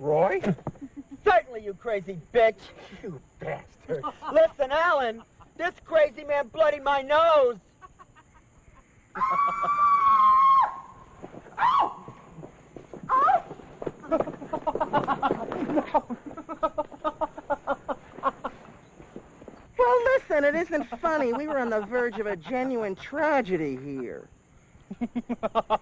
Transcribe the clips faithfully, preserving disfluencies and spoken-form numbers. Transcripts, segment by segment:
Roy? Certainly, you crazy bitch. You bastard. Listen, Alan, this crazy man bloodied my nose. Well, listen, it isn't funny. We were on the verge of a genuine tragedy here. I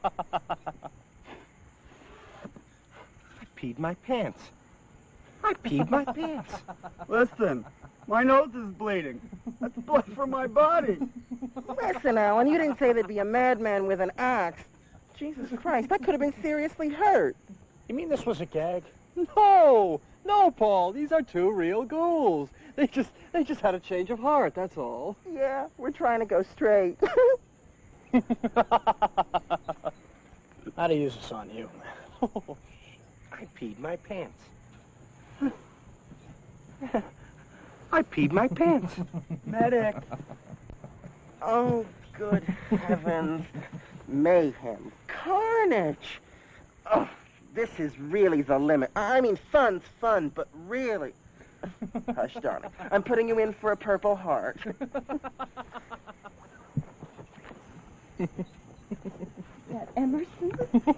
peed my pants. I peed my pants. Listen, my nose is bleeding. That's blood from my body. Listen, Alan, you didn't say there'd be a madman with an axe. Jesus Christ, that could have been seriously hurt. You mean this was a gag? No! No, Paul, these are two real ghouls. They just, they just had a change of heart, that's all. Yeah, we're trying to go straight. How to use this on you, man. I peed my pants. I peed my pants. Medic. Oh, good heavens. Mayhem. Carnage. Oh, this is really the limit. I mean, fun's fun, but really. Hush, darling. I'm putting you in for a Purple Heart. That Emerson?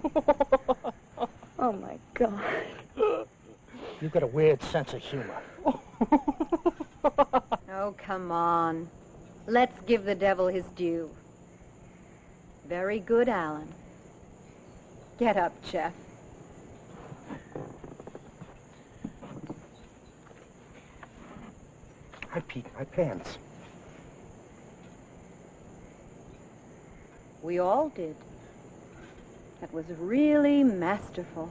Oh, my God. You've got a weird sense of humor. Oh, come on. Let's give the devil his due. Very good, Alan. Get up, Jeff. I peed my pants. We all did. That was really masterful.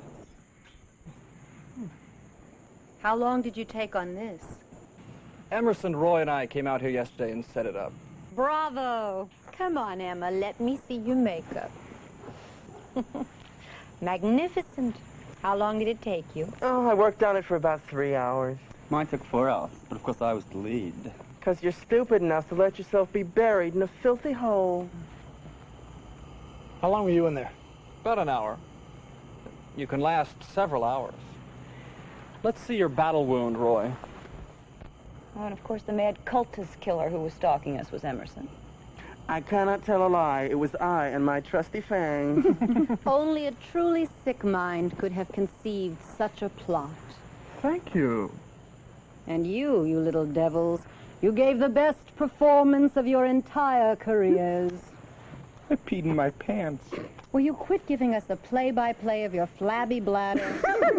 How long did you take on this? Emerson, Roy, and I came out here yesterday and set it up. Bravo! Come on, Emma, let me see your makeup. Magnificent. How long did it take you? Oh, I worked on it for about three hours. Mine took four hours, but of course I was the lead. Because you're stupid enough to let yourself be buried in a filthy hole. How long were you in there? About an hour. You can last several hours. Let's see your battle wound, Roy. Oh, and of course the mad cultist killer who was stalking us was Emerson. I cannot tell a lie. It was I and my trusty fangs. Only a truly sick mind could have conceived such a plot. Thank you. And you, you little devils, you gave the best performance of your entire careers. I peed in my pants. Will you quit giving us a play-by-play of your flabby bladder?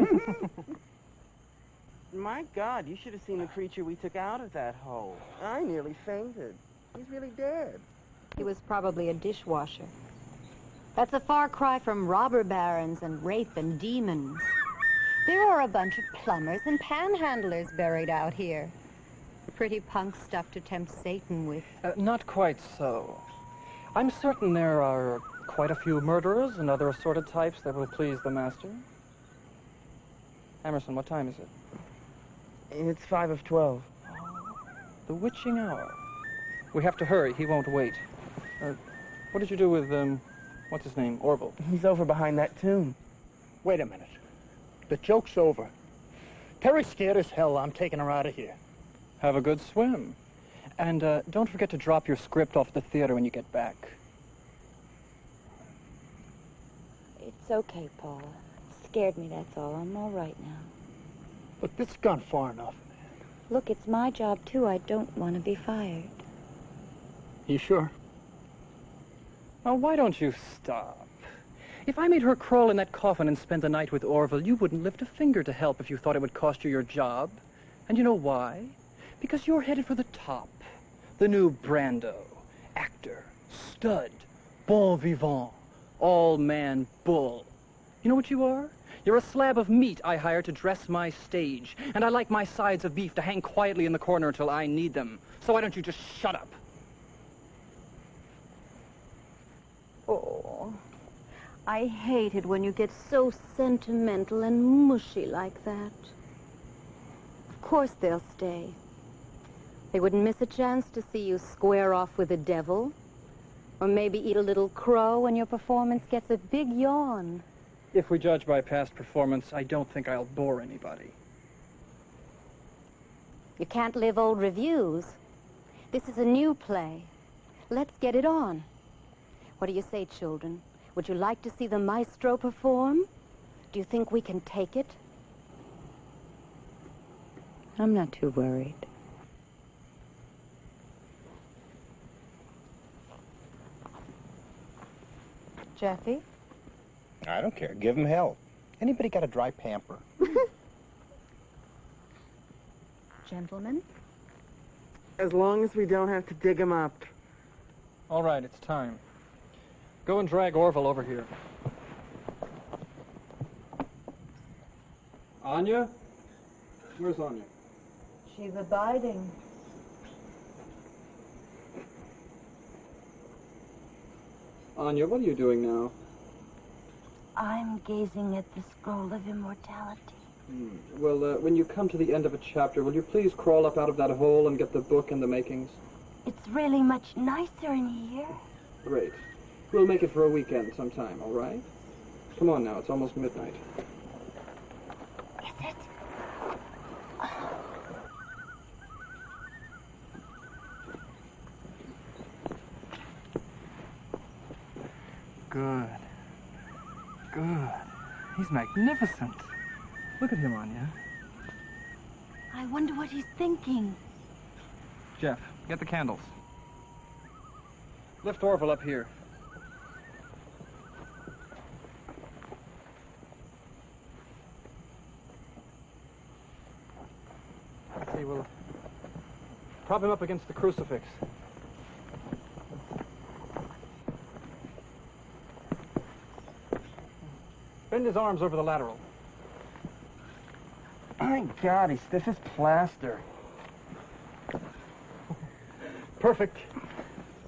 My God, you should have seen the creature we took out of that hole. I nearly fainted. He's really dead. He was probably a dishwasher. That's a far cry from robber barons and rape and demons. There are a bunch of plumbers and panhandlers buried out here. Pretty punk stuff to tempt Satan with. Uh, not quite so. I'm certain there are quite a few murderers and other assorted types that will please the master. Emerson, what time is it? It's five of twelve. The witching hour. We have to hurry. He won't wait. Uh, what did you do with, um, what's his name? Orville? He's over behind that tomb. Wait a minute. The joke's over. Terry's scared as hell. I'm taking her out of here. Have a good swim. And uh, don't forget to drop your script off at the theater when you get back. It's okay, Paul. It scared me, that's all. I'm all right now. Look, this has gone far enough, man. Look, it's my job, too. I don't want to be fired. You sure? Now, why don't you stop? If I made her crawl in that coffin and spend the night with Orville, you wouldn't lift a finger to help if you thought it would cost you your job. And you know why? Because you're headed for the top. The new Brando. Actor. Stud. Bon vivant. All-man bull. You know what you are? You're a slab of meat I hire to dress my stage. And I like my sides of beef to hang quietly in the corner until I need them. So why don't you just shut up? Oh, I hate it when you get so sentimental and mushy like that. Of course they'll stay. They wouldn't miss a chance to see you square off with the devil. Or maybe eat a little crow when your performance gets a big yawn. If we judge by past performance, I don't think I'll bore anybody. You can't live old reviews. This is a new play. Let's get it on. What do you say, children? Would you like to see the maestro perform? Do you think we can take it? I'm not too worried. Jeffy? I don't care. Give him hell. Anybody got a dry pamper? Gentlemen? As long as we don't have to dig him up. All right, it's time. Go and drag Orville over here. Anya? Where's Anya? She's abiding. Anya, what are you doing now? I'm gazing at the scroll of immortality. Hmm. Well, uh, when you come to the end of a chapter, will you please crawl up out of that hole and get the book and the makings? It's really much nicer in here. Great. We'll make it for a weekend sometime, all right? Come on now, it's almost midnight. Is it? Good. Good. He's magnificent. Look at him, Anya. I wonder what he's thinking. Jeff, get the candles. Lift Orville up here. Let's see, we'll prop him up against the crucifix. Bend his arms over the lateral. My God, he's stiff as plaster. Perfect.